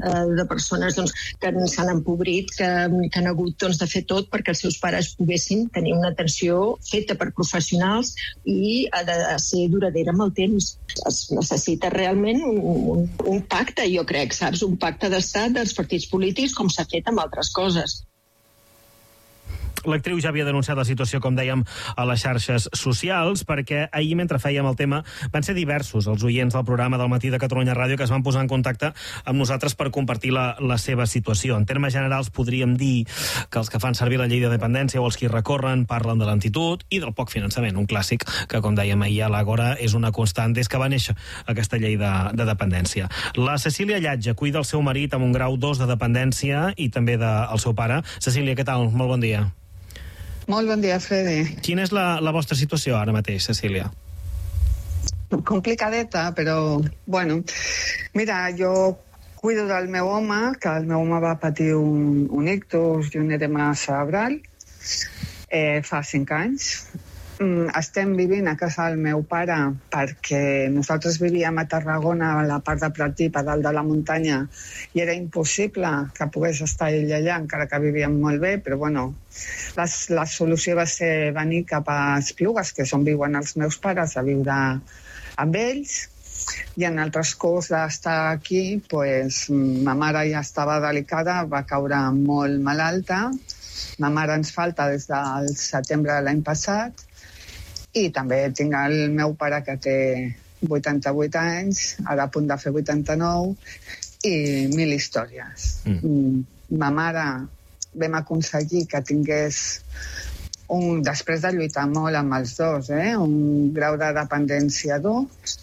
de persones que s'han empobrit, que han hagut de fer tot perquè els seus pares poguessin tenir una atenció feta per professionals i ha de ser duradera amb el temps. Es necessita realment un pacte, jo crec, saps? Un pacte d'estat dels partits polítics com s'ha fet amb altres coses. L'actriu ja havia denunciat la situació, com dèiem, a les xarxes socials, perquè ahir, mentre fèiem el tema, van ser diversos els oients del programa del Matí de Catalunya Ràdio que es van posar en contacte amb nosaltres per compartir la seva situació. En termes generals, podríem dir que els que fan servir la llei de dependència o els que hi recorren parlen de lentitud i del poc finançament, un clàssic que, com dèiem ahir a l'Àgora, és una constant des que va néixer aquesta llei de dependència. La Cecília Llatge cuida el seu marit amb un grau 2 de dependència i també del seu pare. Cecília, què tal? Molt bon dia. Molt bon dia, Freddy. Quina és la vostra situació ara mateix, Cecília? Complicadeta, però, bueno, mira, jo cuido del meu home, que el meu home va patir un ictus i un edema cerebral fa 5 anys. Estem vivint a casa del meu pare perquè nosaltres vivíem a Tarragona, a la part de Pratdip, a dalt de la muntanya, i era impossible que pogués estar ell allà, encara que vivíem molt bé, però bueno, la solució va ser venir cap a Esplugues, que és on viuen els meus pares, a viure amb ells, i en el transcurs d'estar aquí, pues, ma mare ja estava delicada, va caure molt malalta, ma mare ens falta des del setembre de l'any passat, i també tinc el meu pare que té 88 anys, ara a punt de fer 89, i 1000 històries. Ma mare vam aconseguir que tingués, després de lluitar molt amb els dos, un grau de dependència 2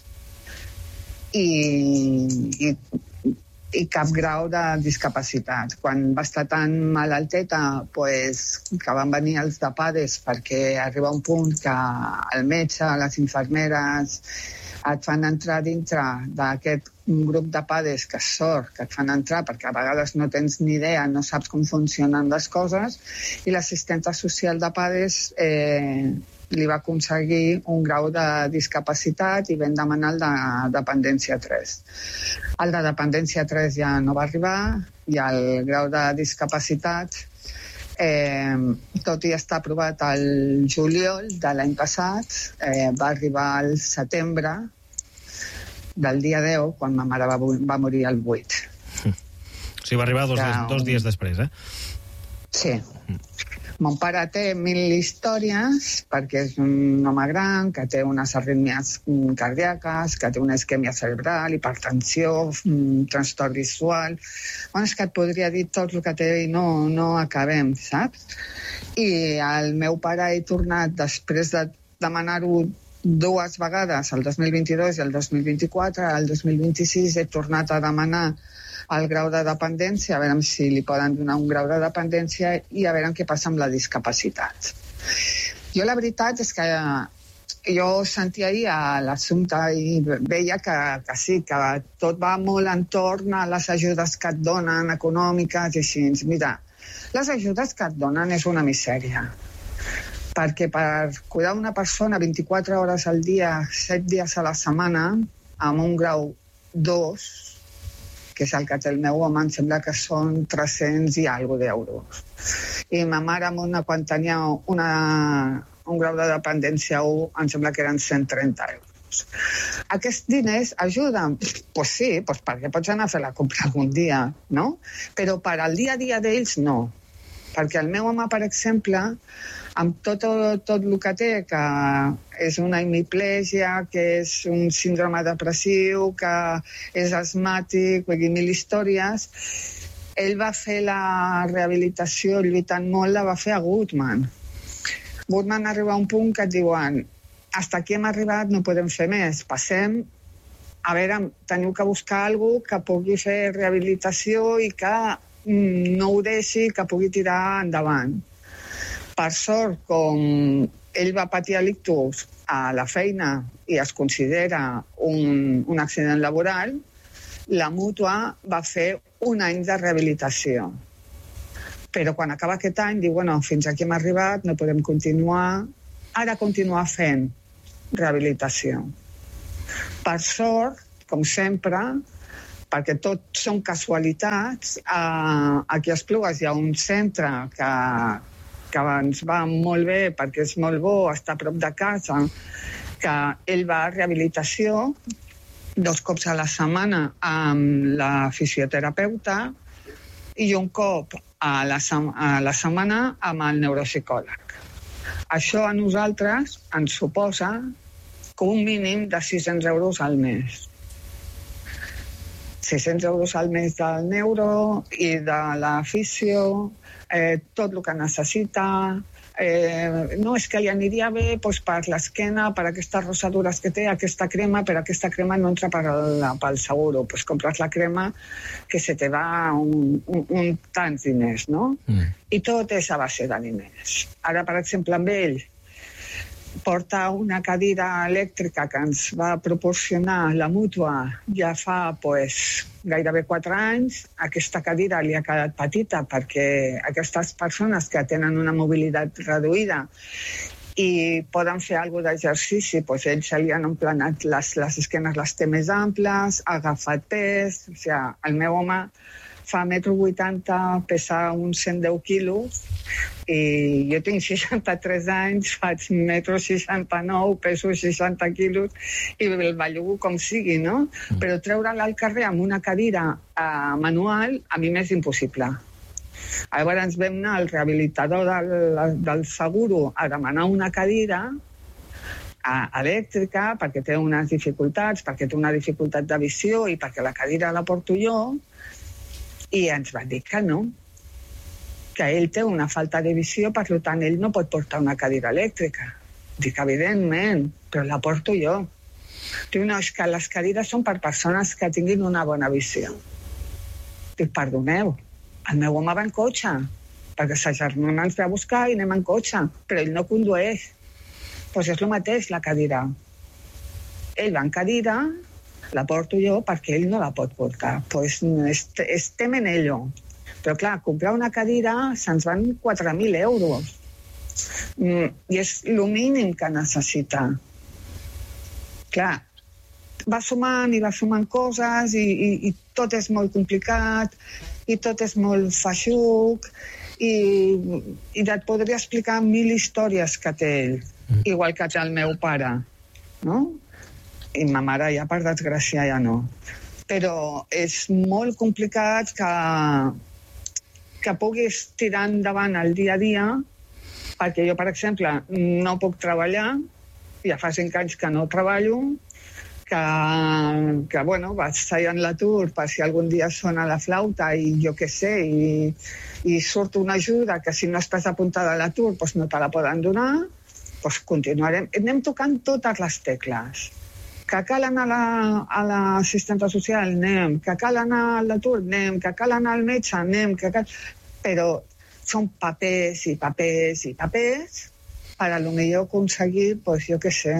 i cap grau de discapacitat. Quan va estar tan malalteta, que van venir els de PADES, perquè arriba un punt que el metge, les infermeres, et fan entrar dintre d'aquest grup de PADES, que és sort que et fan entrar, perquè a vegades no tens ni idea, no saps com funcionen les coses, i l'assistenta social de PADES li va aconseguir un grau de discapacitat i vam demanar el de dependència 3. El de dependència 3 ja no va arribar i el grau de discapacitat, tot i estar aprovat el juliol de l'any passat, va arribar al setembre del dia 10, quan ma mare va morir el 8. O sigui, va arribar dos dies després, Sí. Mon pare té 1000 històries perquè és un home gran que té unes arrítmies cardíaques, que té una isquèmia cerebral, hipertensió, trastorn visual. Bueno, és que et podria dir tot el que té i no acabem, saps? I el meu pare he tornat, després de demanar-ho 2 vegades, el 2022 i el 2024, el 2026 he tornat a demanar el grau de dependència, a veure si li poden donar un grau de dependència i a veure què passa amb la discapacitat. Jo la veritat és que jo sentia ahir l'assumpte i veia que sí, que tot va molt entorn a les ajudes que et donen, econòmiques i així. Mira, les ajudes que et donen és una misèria. Perquè per cuidar una persona 24 hores al dia, 7 dies a la setmana, amb un grau 2, que és el que té el meu home, em sembla que són 300 i alguna d'euros. I ma mare, quan tenia un grau de dependència 1, em sembla que eren 130 euros. Aquests diners ajuden? Pues sí, perquè pots anar a fer la compra algun dia, no? Però per al dia a dia d'ells no. Perquè el meu home, per exemple, amb tot el que té, que és una hemiplegia, que és un síndrome depressiu, que és asmàtic, vull dir, 1000 històries, ell va fer la rehabilitació lluitant molt, la va fer a Goodman. Goodman arriba a un punt que et diuen hasta aquí hem arribat, no podem fer més, passem, a veure, teniu que buscar algú que pugui fer rehabilitació i que no ho deixi, que pugui tirar endavant. Per sort, com ell va patir l'ictus a la feina i es considera un accident laboral, la mútua va fer un any de rehabilitació. Però quan acaba aquest any diu, bueno, fins aquí hem arribat, no podem continuar, ara continuar fent rehabilitació. Per sort, com sempre, perquè tot són casualitats. Aquí a Esplugues hi ha un centre que ens va molt bé perquè és molt bo, està a prop de casa, que ell va a rehabilitació 2 cops a la setmana amb la fisioterapeuta i un cop a la setmana amb el neuropsicòleg. Això a nosaltres ens suposa que un mínim de 600 euros al mes. 600 euros al mes del neuro i de la fisio, tot el que necessita. No, és que li aniria bé per l'esquena, per aquestes rosadures que té, aquesta crema, però aquesta crema no entra pel seguro. Pues compres la crema que se te va un tants diners, no? I tot és a base de diners. Ara, per exemple, amb ell, porta una cadira elèctrica que ens va proporcionar la mútua ja fa gairebé 4 anys. Aquesta cadira li ha quedat petita perquè aquestes persones que tenen una mobilitat reduïda i poden fer alguna d'exercici, ells se li han emplenat les esquenes, les té més amples, ha agafat pes. O sigui, el meu home fa 1,80 m, pesa uns 110 quilos, i jo tinc 63 anys, faig 1,69 m, peso 60 quilos, i el bellugo com sigui, no? Però treure-la al carrer amb una cadira manual, a mi m'és impossible. Llavors vam anar al rehabilitador del seguro a demanar una cadira elèctrica perquè té unes dificultats, perquè té una dificultat de visió i perquè la cadira la porto jo, i ens va dir que no, que ell té una falta de visió, per tant, ell no pot portar una cadira elèctrica. Dic, evidentment, però la porto jo. Diu, no, és que les cadires són per persones que tinguin una bona visió. Dic, perdoneu, el meu home va en cotxe, perquè sa germana ens ve a buscar i anem en cotxe, però ell no condueix. Doncs és el mateix, la cadira. Ell va en cadira, la porto jo perquè ell no la pot portar. Pues estem en ello. Però clar, comprar una cadira se'ns van 4.000 euros. I és el mínim que necessita. Clar, va sumant coses i tot és molt complicat i tot és molt feixuc i et podria explicar 1.000 històries que té ell, igual que té el meu pare, no? I ma mare ja, per desgràcia, ja no. Però és molt complicat que puguis tirar endavant el dia a dia, perquè jo, per exemple, no puc treballar, ja fa 5 anys que no treballo, que vaig tallant l'atur per si algun dia sona la flauta i jo què sé, i surt una ajuda que si no estàs apuntada a l'atur no te la poden donar, continuarem. Anem tocant totes les tecles. Que cal anar a l'assistenta social, anem. Que cal anar a l'atur, anem. Que cal anar al metge, anem. Però són papers i papers i papers per a lo millor aconseguir, jo què sé,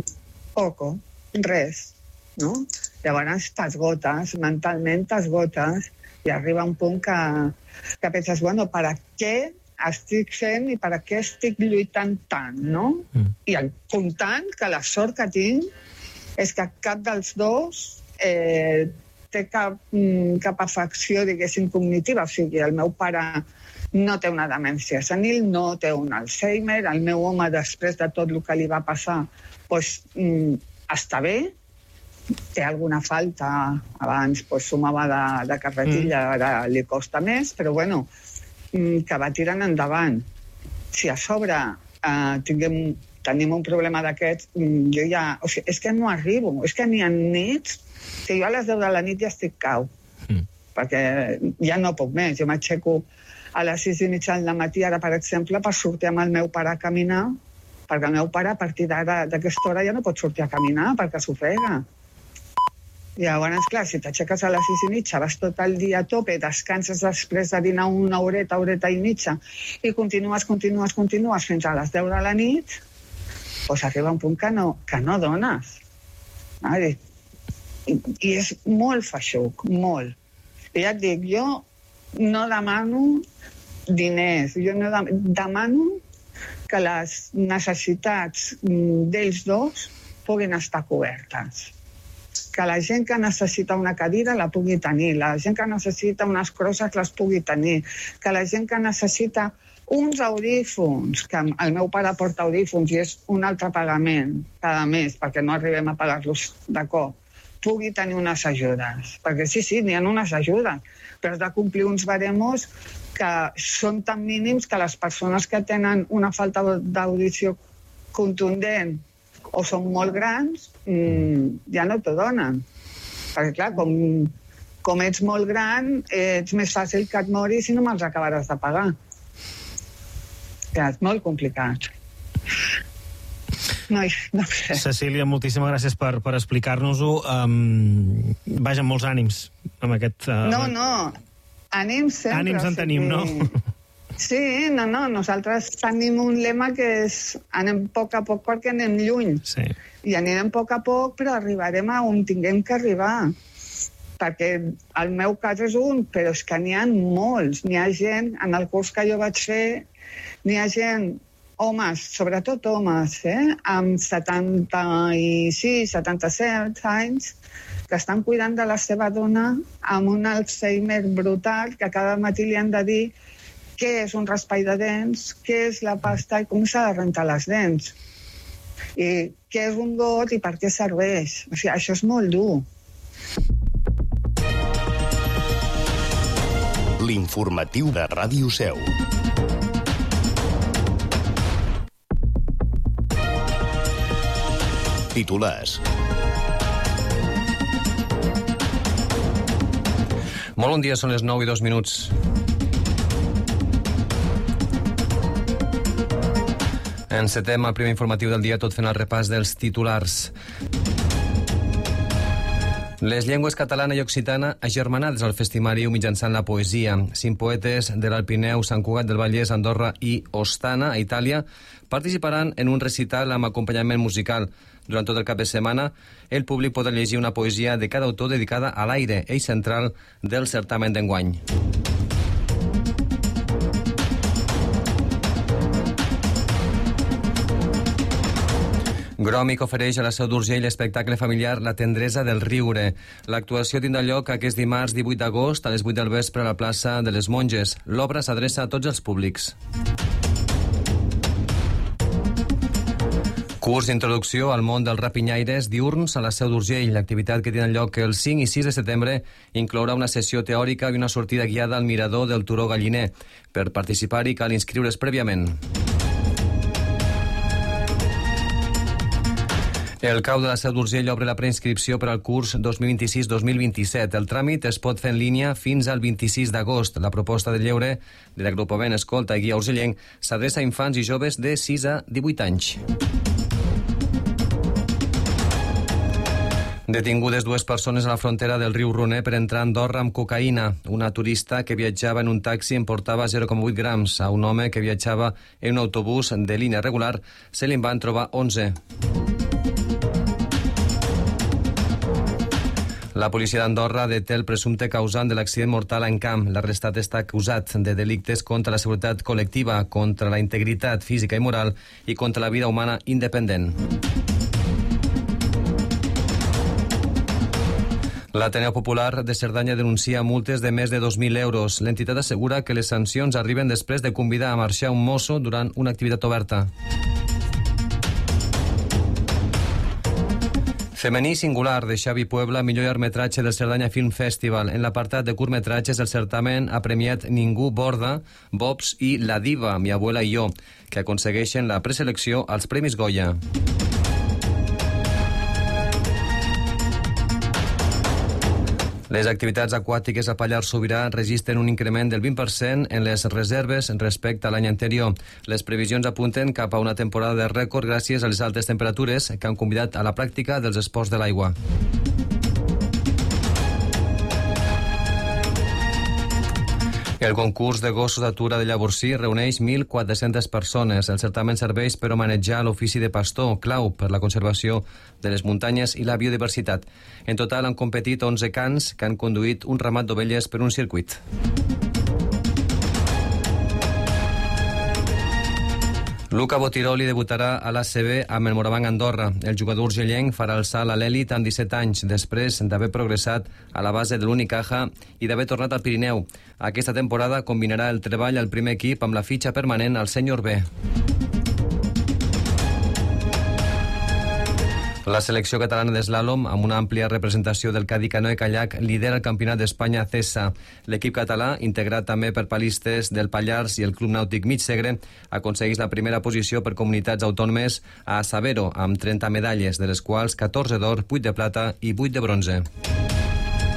res, no? Llavors t'esgotes, mentalment t'esgotes, i arriba un punt que penses, per a què estic fent i per a què estic lluitant tant, no? I comptant que la sort que tinc és que cap dels dos té cap afecció, diguéssim, cognitiva. O sigui, el meu pare no té una demència senil, no té un Alzheimer, el meu home, després de tot el que li va passar, està bé, té alguna falta, abans sumava de carretilla, ara li costa més, però que va tirant endavant. Si a sobre tenim un problema d'aquests, jo ja... O sigui, és que no arribo, és que n'hi ha nits que jo a les 10 de la nit ja estic cau, perquè ja no puc més. Jo m'aixeco a les 6:30 del matí, ara, per exemple, per sortir amb el meu pare a caminar, perquè el meu pare, a partir d'aquesta hora, ja no pot sortir a caminar, perquè s'ofega. I llavors, clar, si t'aixeques a les 6:30, vas tot el dia a tope, descanses després de dinar una horeta i mitja, i continues fins a les 10 de la nit, arriba un punt que no dones. I és molt feixuc, molt. I ja et dic, jo no demano diners, jo no demano que les necessitats d'ells dos puguin estar cobertes. que la gent que necessita una cadira la pugui tenir, la gent que necessita unes crosses les pugui tenir, que la gent que necessita uns audífons, que el meu pare porta audífons i és un altre pagament cada mes perquè no arribem a pagar-los de cop, pugui tenir unes ajudes. Perquè sí, n'hi ha unes ajudes, però has de complir uns baremos que són tan mínims que les persones que tenen una falta d'audició contundent o són molt grans, ja no t'ho donen. Perquè, clar, com ets molt gran, ets més fàcil que et moris i no me'ls acabaràs de pagar. És molt complicat. No sé. Cecília, moltíssimes gràcies per explicar-nos-ho. Vaja, molts ànims amb aquest... No, ànims sempre. Ànims en tenim, no? Sí, no, nosaltres tenim un lema que és anem a poc perquè anem lluny. Sí. I anirem a poc, però arribarem a on tinguem que arribar. Perquè el meu cas és un, però és que n'hi ha molts. N'hi ha gent, en el curs que jo vaig fer, n'hi ha gent, homes, sobretot homes, amb 76, 77 anys, que estan cuidant de la seva dona amb un Alzheimer brutal, que cada matí li han de dir què és un raspall de dents, què és la pasta i com s'ha de rentar les dents. I què és un got i per què serveix. O sigui, això és molt dur. L'informatiu de Ràdio Seu. Titulars. Molt bon dia, són les 9:02. Encetem el primer informatiu del dia tot fent el repàs dels titulars. Les llengües catalana i occitana agermanades al festimari mitjançant la poesia. 5 poetes de l'Alt Pirineu, Sant Cugat del Vallès, Andorra i Ostana, a Itàlia, participaran en un recital amb acompanyament musical. Durant tot el cap de setmana, el públic podrà llegir una poesia de cada autor dedicada a l'aire, eix central del certamen d'enguany. Gròmic ofereix a la Seu d'Urgell l'espectacle familiar La tendresa del riure. L'actuació tindrà lloc aquest dimarts 18 d'agost a les 8 del vespre a la plaça de les Monges. L'obra s'adreça a tots els públics. Curs d'introducció al món dels rapinyaires diurns a la Seu d'Urgell. L'activitat que tindrà lloc el 5 i 6 de setembre inclourà una sessió teòrica i una sortida guiada al mirador del Turó Galliner. Per participar-hi cal inscriure's prèviament. El CAU de la Seu d'Urgell obre la preinscripció per al curs 2026-2027. El tràmit es pot fer en línia fins al 26 d'agost. La proposta de lleure de l'agrupament Escolta i Guia Urgellenc s'adreça a infants i joves de 6 a 18 anys. Detingudes 2 persones a la frontera del riu Roner per entrar a Andorra amb cocaïna. Una turista que viatjava en un taxi en portava 0,8 grams. A un home que viatjava en un autobús de línia regular se li van trobar 11. La policia d'Andorra deté el presumpte causant de l'accident mortal a Encamp. L'arrestat està acusat de delictes contra la seguretat col·lectiva, contra la integritat física i moral i contra la vida humana independent. L'Ateneu Popular de Cerdanya denuncia multes de més de 2.000 euros. L'entitat assegura que les sancions arriben després de convidar a marxar un mosso durant una activitat oberta. Femení singular de Xavi Puebla, millor llargmetratge del Cerdanya Film Festival. En l'apartat de curtmetratges, el certamen ha premiat Ningú Borda, Bobs i La Diva, Mi abuela i jo, que aconsegueixen la preselecció als Premis Goya. Les activitats aquàtiques a Pallars Sobirà registren un increment del 20% en les reserves respecte a l'any anterior. Les previsions apunten cap a una temporada de rècord gràcies a les altes temperatures que han convidat a la pràctica dels esports de l'aigua. El concurs de gossos d'atura de Llavorsí reuneix 1.400 persones. El certamen serveix per homenatjar l'ofici de pastor, clau per la conservació de les muntanyes i la biodiversitat. En total han competit 11 cans que han conduït un ramat d'ovelles per un circuit. Luca Botiroli debutarà a l'ACB amb el Morabanc Andorra. El jugador urgellenc farà el salt a l'elit amb 17 anys, després d'haver progressat a la base de l'Unicaja i d'haver tornat al Pirineu. Aquesta temporada combinarà el treball al primer equip amb la fitxa permanent al Sènior B. La selecció catalana d'eslàlom, amb una àmplia representació del Cadí Canoe Kayak, lidera el Campionat d'Espanya CESA. L'equip català, integrat també per palistes del Pallars i el Club Nàutic Mig Segre, aconsegueix la primera posició per comunitats autònomes a Sabero, amb 30 medalles, de les quals 14 d'or, 8 de plata i 8 de bronze.